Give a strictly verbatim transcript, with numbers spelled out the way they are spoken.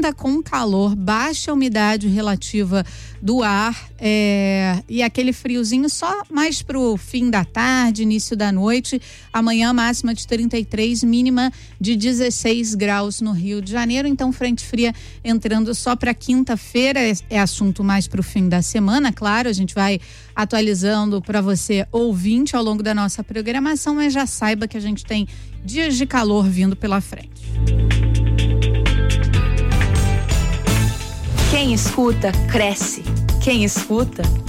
ainda com calor, baixa umidade relativa do ar é, e aquele friozinho só mais pro fim da tarde, início da noite. Amanhã máxima de trinta e três, mínima de dezesseis graus no Rio de Janeiro. Então frente fria entrando só para quinta-feira, é, é assunto mais pro fim da semana, claro, a gente vai atualizando para você ouvinte ao longo da nossa programação, mas já saiba que a gente tem dias de calor vindo pela frente. Quem escuta, cresce. Quem escuta,